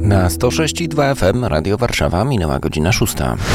Na 106,2 FM Radio Warszawa minęła godzina 6.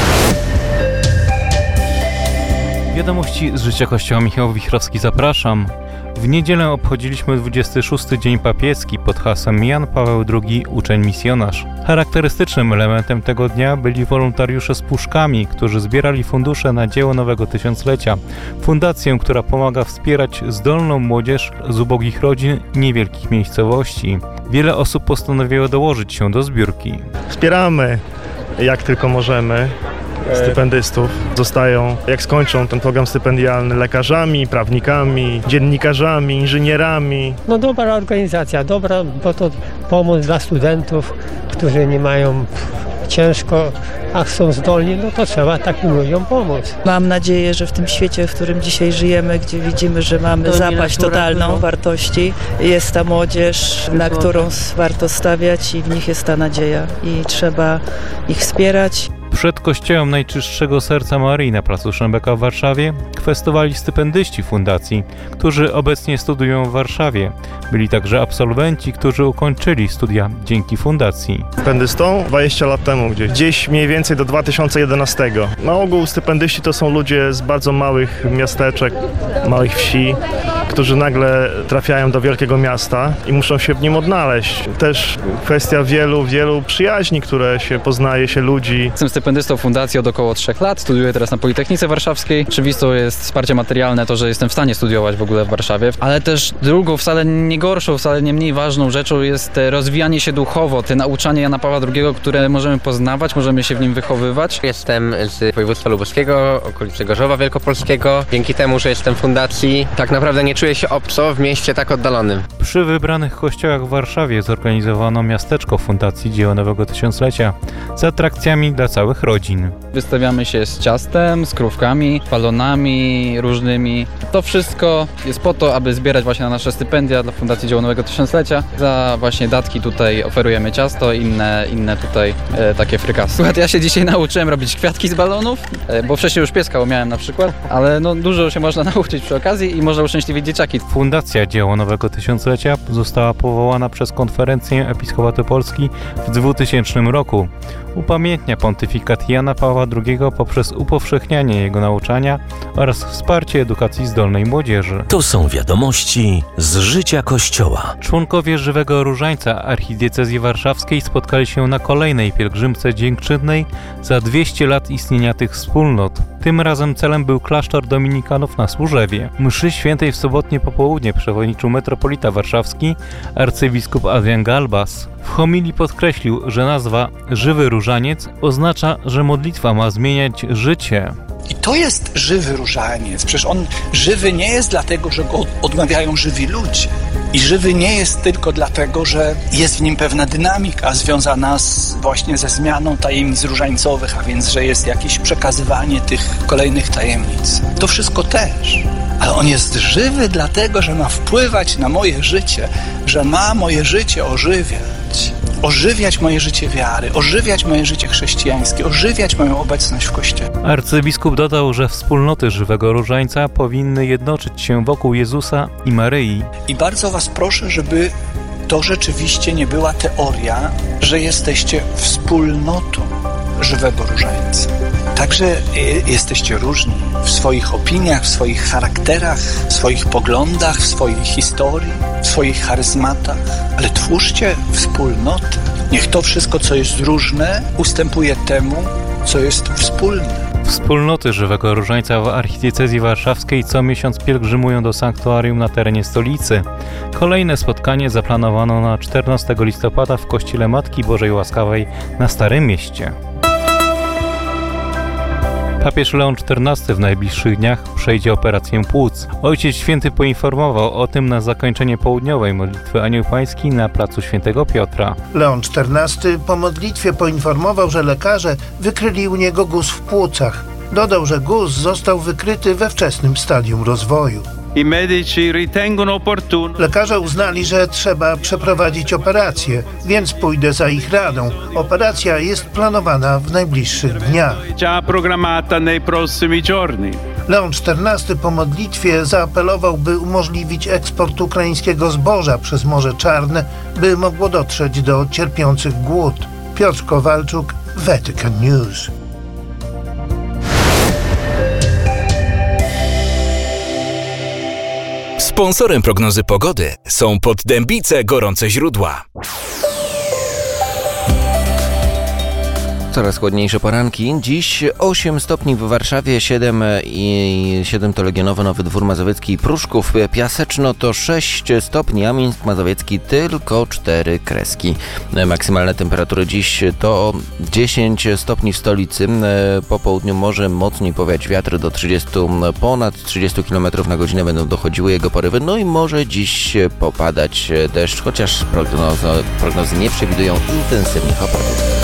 Wiadomości z życia Kościoła. Michał Wichrowski, zapraszam. W niedzielę obchodziliśmy 26. Dzień Papieski pod hasłem Jan Paweł II – uczeń misjonarz. Charakterystycznym elementem tego dnia byli wolontariusze z puszkami, którzy zbierali fundusze na dzieło nowego tysiąclecia. Fundację, która pomaga wspierać zdolną młodzież z ubogich rodzin i niewielkich miejscowości. Wiele osób postanowiło dołożyć się do zbiórki. Wspieramy jak tylko możemy stypendystów. Zostają, jak skończą ten program stypendialny, lekarzami, prawnikami, dziennikarzami, inżynierami. No dobra organizacja, dobra, bo to pomoc dla studentów, którzy nie mają ciężko, a są zdolni, no to trzeba takim ludziom pomóc. Mam nadzieję, że w tym świecie, w którym dzisiaj żyjemy, gdzie widzimy, że mamy zapaść totalną wartości, jest ta młodzież, na którą warto stawiać i w nich jest ta nadzieja i trzeba ich wspierać. Przed kościołem Najczystszego Serca Maryi na placu Szembeka w Warszawie kwestowali stypendyści fundacji, którzy obecnie studiują w Warszawie. Byli także absolwenci, którzy ukończyli studia dzięki fundacji. Stypendystą 20 lat temu gdzieś mniej więcej do 2011. Na ogół stypendyści to są ludzie z bardzo małych miasteczek, małych wsi, którzy nagle trafiają do wielkiego miasta i muszą się w nim odnaleźć. Też kwestia wielu przyjaźni, które się poznaje się ludzi. Jestem stypendystą fundacji od około 3 lat, studiuję teraz na Politechnice Warszawskiej. Oczywistą jest wsparcie materialne, to, że jestem w stanie studiować w ogóle w Warszawie, ale też drugą, wcale nie gorszą, wcale nie mniej ważną rzeczą jest rozwijanie się duchowo, te nauczanie Jana Pawła II, które możemy poznawać, możemy się w nim wychowywać. Jestem z województwa lubuskiego, okolicy Gorzowa Wielkopolskiego. Dzięki temu, że jestem w fundacji, tak naprawdę nie czuję się obco w mieście tak oddalonym. Przy wybranych kościołach w Warszawie zorganizowano miasteczko Fundacji Dzieło Nowego Tysiąclecia z atrakcjami dla całych rodzin. Wystawiamy się z ciastem, z krówkami, balonami różnymi. To wszystko jest po to, aby zbierać właśnie na nasze stypendia dla Fundacji Dzieło Nowego Tysiąclecia. Za właśnie datki tutaj oferujemy ciasto, inne tutaj takie frykasy. Słuchaj, ja się dzisiaj nauczyłem robić kwiatki z balonów, bo wcześniej już pieska umiałem na przykład, ale no dużo się można nauczyć przy okazji i można uszczęśliwić dzieciaki. Fundacja Dzieło Nowego Tysiąclecia została powołana przez Konferencję Episkopatu Polski w 2000 roku. Upamiętnia pontyfikat Jana Pawła II poprzez upowszechnianie jego nauczania oraz wsparcie edukacji zdolnej młodzieży. To są wiadomości z życia Kościoła. Członkowie Żywego Różańca Archidiecezji Warszawskiej spotkali się na kolejnej pielgrzymce dziękczynnej za 200 lat istnienia tych wspólnot. Tym razem celem był klasztor dominikanów na Służewie. Mszy świętej w sobotnie popołudnie przewodniczył metropolita warszawski arcybiskup Adrian Galbas. W homilii podkreślił, że nazwa Żywy Różaniec oznacza, że modlitwa ma zmieniać życie. I to jest żywy różaniec. Przecież on żywy nie jest dlatego, że go odmawiają żywi ludzie. I żywy nie jest tylko dlatego, że jest w nim pewna dynamika związana właśnie ze zmianą tajemnic różańcowych, a więc, że jest jakieś przekazywanie tych kolejnych tajemnic. To wszystko też. Ale on jest żywy dlatego, że ma wpływać na moje życie, że ma moje życie ożywiać moje życie wiary, ożywiać moje życie chrześcijańskie, ożywiać moją obecność w Kościele. Arcybiskup dodał, że wspólnoty Żywego Różańca powinny jednoczyć się wokół Jezusa i Maryi. I bardzo was proszę, żeby to rzeczywiście nie była teoria, że jesteście wspólnotą Żywego Różańca. Także jesteście różni w swoich opiniach, w swoich charakterach, w swoich poglądach, w swojej historii, w swoich charyzmatach, ale twórzcie wspólnoty. Niech to wszystko, co jest różne, ustępuje temu, co jest wspólne. Wspólnoty Żywego Różańca w Archidiecezji Warszawskiej co miesiąc pielgrzymują do sanktuarium na terenie stolicy. Kolejne spotkanie zaplanowano na 14 listopada w Kościele Matki Bożej Łaskawej na Starym Mieście. Papież Leon XIV w najbliższych dniach przejdzie operację płuc. Ojciec Święty poinformował o tym na zakończenie południowej modlitwy Anioł Pański na placu Świętego Piotra. Leon XIV po modlitwie poinformował, że lekarze wykryli u niego guz w płucach. Dodał, że guz został wykryty we wczesnym stadium rozwoju. Lekarze uznali, że trzeba przeprowadzić operację, więc pójdę za ich radą. Operacja jest planowana w najbliższych dniach. Leon XIV po modlitwie zaapelował, by umożliwić eksport ukraińskiego zboża przez Morze Czarne, by mogło dotrzeć do cierpiących głód. Piotr Kowalczuk, Vatican News. Sponsorem prognozy pogody są Poddębice Gorące Źródła. Coraz chłodniejsze poranki. Dziś 8 stopni w Warszawie, 7 to Legionowo, Nowy Dwór Mazowiecki i Pruszków. Piaseczno to 6 stopni, a Mińsk Mazowiecki tylko 4 kreski. Maksymalne temperatury dziś to 10 stopni w stolicy. Po południu może mocniej powiać wiatr do 30, ponad 30 km na godzinę będą dochodziły jego porywy. No i może dziś popadać deszcz, chociaż prognozy nie przewidują intensywnych opadów.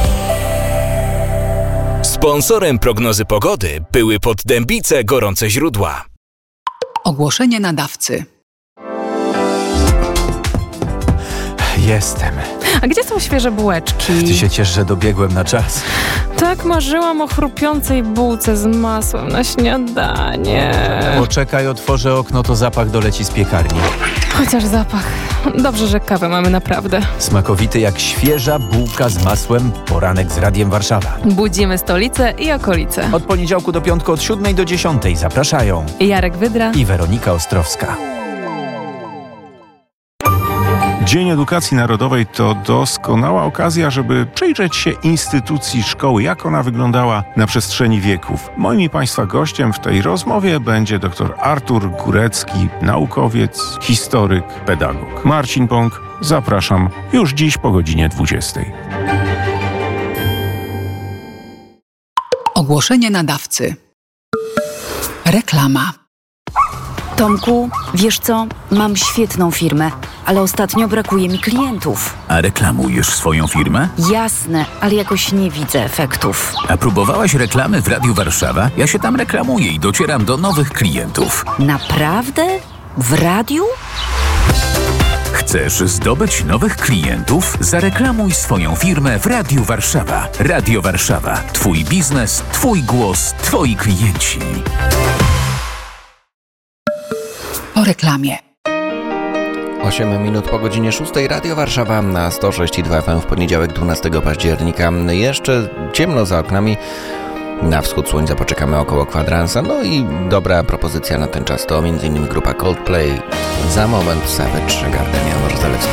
Sponsorem prognozy pogody były Poddębice Gorące Źródła. Ogłoszenie nadawcy. Jestem. A gdzie są świeże bułeczki? Ty się ciesz, że dobiegłem na czas. Tak marzyłam o chrupiącej bułce z masłem na śniadanie. Poczekaj, otworzę okno, to zapach doleci z piekarni. Chociaż zapach. Dobrze, że kawę mamy naprawdę. Smakowity jak świeża bułka z masłem. Poranek z Radiem Warszawa. Budzimy stolicę i okolice. Od poniedziałku do piątku od 7 do 10 zapraszają Jarek Wydra i Weronika Ostrowska. Dzień Edukacji Narodowej to doskonała okazja, żeby przyjrzeć się instytucji szkoły, jak ona wyglądała na przestrzeni wieków. Moim i Państwa gościem w tej rozmowie będzie dr Artur Górecki, naukowiec, historyk, pedagog. Marcin Pąk, zapraszam już dziś po godzinie 20. Ogłoszenie nadawcy. Reklama. Tomku, wiesz co? Mam świetną firmę, ale ostatnio brakuje mi klientów. A reklamujesz swoją firmę? Jasne, ale jakoś nie widzę efektów. A próbowałaś reklamy w Radiu Warszawa? Ja się tam reklamuję i docieram do nowych klientów. Naprawdę? W radiu? Chcesz zdobyć nowych klientów? Zareklamuj swoją firmę w Radiu Warszawa. Radio Warszawa. Twój biznes, twój głos, twoi klienci. Po reklamie. 8 minut po godzinie 6. Radio Warszawa na 106,2 FM w poniedziałek 12 października. Jeszcze ciemno za oknami. Na wschód słońca poczekamy około kwadransa. No i dobra propozycja na ten czas to m.in. grupa Coldplay. Za moment Savage Gardenia Rosalewska.